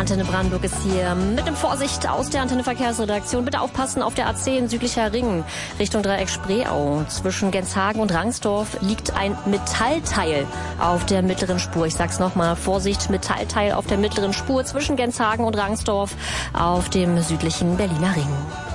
Antenne Brandenburg ist hier mit dem Vorsicht aus der Antenne Verkehrsredaktion. Bitte aufpassen auf der A10 südlicher Ring Richtung Dreieck Spreeau. Zwischen Genshagen und Rangsdorf liegt ein Metallteil auf der mittleren Spur. Ich sag's nochmal, Vorsicht, Metallteil auf der mittleren Spur zwischen Genshagen und Rangsdorf auf dem südlichen Berliner Ring.